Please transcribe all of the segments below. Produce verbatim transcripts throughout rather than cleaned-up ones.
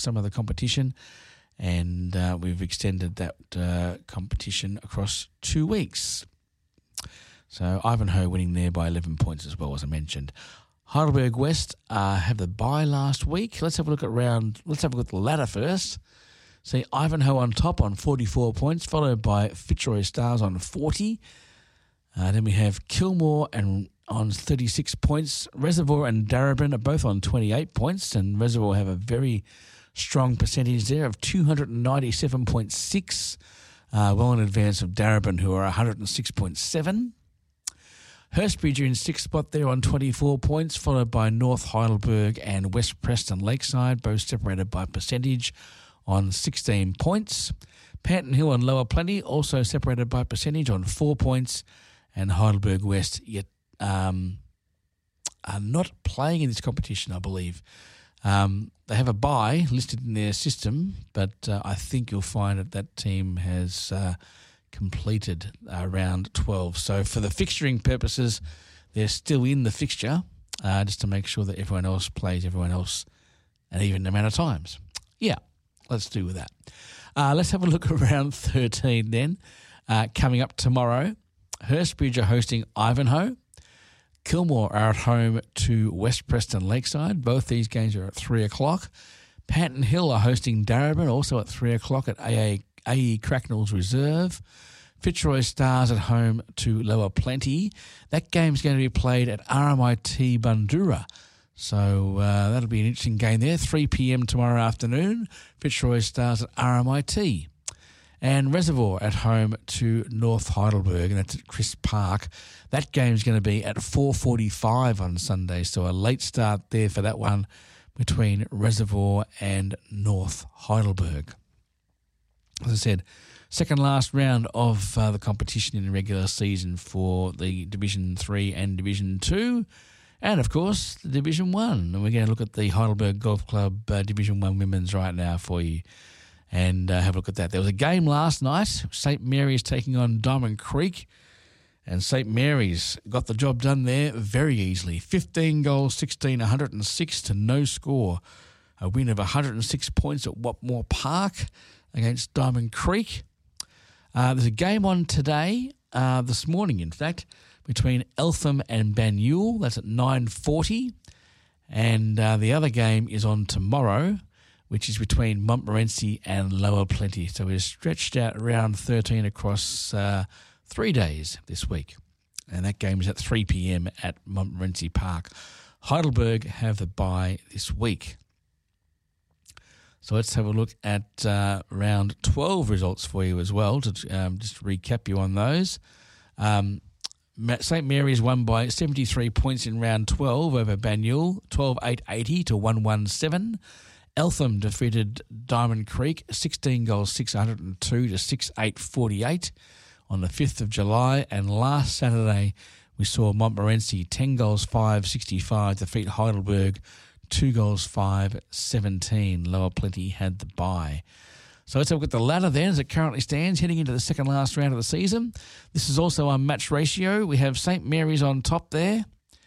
some of the competition, and uh, we've extended that uh, competition across two weeks. So Ivanhoe winning there by eleven points as well, as I mentioned. Heidelberg West uh, have the bye last week. Let's have a look at round. Let's have a look at the ladder first. See Ivanhoe on top on forty-four points, followed by Fitzroy Stars on forty. Uh, then we have Kilmore and on thirty-six points. Reservoir and Darebin are both on twenty-eight points, and Reservoir have a very strong percentage there of two hundred ninety-seven point six, uh, well in advance of Darebin, who are one hundred six point seven. Hurstbridge are in sixth spot there on twenty-four points, followed by North Heidelberg and West Preston Lakeside, both separated by percentage on sixteen points. Panton Hill and Lower Plenty also separated by percentage on four points, and Heidelberg West yet um, are not playing in this competition, I believe. Um, they have a bye listed in their system, but uh, I think you'll find that that team has uh, completed uh, round twelve. So for the fixturing purposes, they're still in the fixture, uh, just to make sure that everyone else plays everyone else an even amount of times. Yeah, let's do with that. Uh, let's have a look at round thirteen then. Uh, coming up tomorrow, Hurstbridge are hosting Ivanhoe. Kilmore are at home to West Preston Lakeside. Both these games are at three o'clock. Panton Hill are hosting Darebin, also at three o'clock at A E Cracknell's Reserve. Fitzroy Stars at home to Lower Plenty. That game's going to be played at R M I T Bundoora. So uh, that'll be an interesting game there. three p.m. tomorrow afternoon. Fitzroy Stars at R M I T. And Reservoir at home to North Heidelberg, and that's at Chris Park. That game's going to be at four forty-five on Sunday, so a late start there for that one between Reservoir and North Heidelberg. As I said, second last round of uh, the competition in the regular season for the Division three and Division two, and of course the Division one. And we're going to look at the Heidelberg Golf Club uh, Division one Women's right now for you. And uh, have a look at that. There was a game last night. Saint Mary's taking on Diamond Creek. And Saint Mary's got the job done there very easily. fifteen goals, sixteen, one hundred six to no score. A win of one hundred six points at Watmore Park against Diamond Creek. Uh, there's a game on today, uh, this morning in fact, between Eltham and Banyule. That's at nine forty. And uh, the other game is on tomorrow, which is between Montmorency and Lower Plenty. So we're stretched out round thirteen across uh, three days this week. And that game is at three p.m. at Montmorency Park. Heidelberg have the bye this week. So let's have a look at uh, round twelve results for you as well, to um, just recap you on those. Um, Saint Mary's won by seventy-three points in round twelve over Banyule, twelve eight eighty to one seventeen. Eltham defeated Diamond Creek, sixteen goals, six hundred two to six eight forty-eight on the fifth of July. And last Saturday, we saw Montmorency, ten goals, five sixty-five, defeat Heidelberg, two goals, five seventeen. Lower Plenty had the bye. So let's have a look at the ladder then as it currently stands, heading into the second last round of the season. This is also on match ratio. We have Saint Mary's on top there,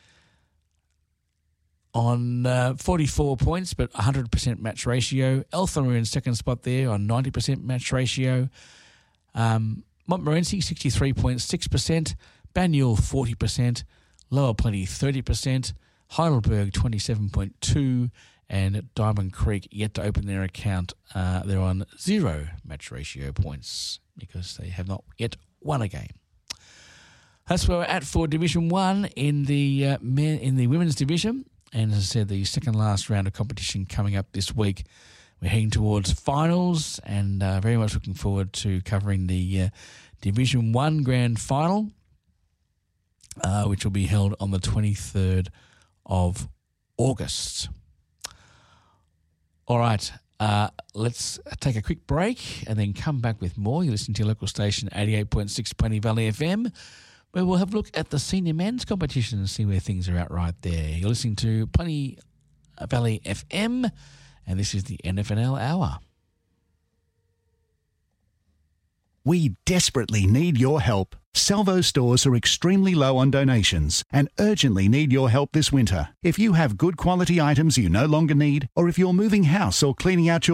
on uh, forty-four points, but one hundred percent match ratio. Eltham are in second spot there on ninety percent match ratio. Um, Montmorency, sixty-three point six percent. Banyule, forty percent. Lower Plenty, thirty percent. Heidelberg, twenty-seven point two. And Diamond Creek, yet to open their account. Uh, they're on zero match ratio points because they have not yet won a game. That's where we're at for Division one in the uh, men in the women's division. And as I said, the second last round of competition coming up this week. We're heading towards finals, and uh, very much looking forward to covering the uh, Division one Grand Final, uh, which will be held on the twenty-third of August. All right, uh, let's take a quick break and then come back with more. You're listening to your local station, eighty-eight point six Plenty Valley F M, where we'll have a look at the senior men's competition and see where things are at right there. You're listening to Plenty Valley F M, and this is the N F L Hour. We desperately need your help. Salvo stores are extremely low on donations and urgently need your help this winter. If you have good quality items you no longer need, or if you're moving house or cleaning out your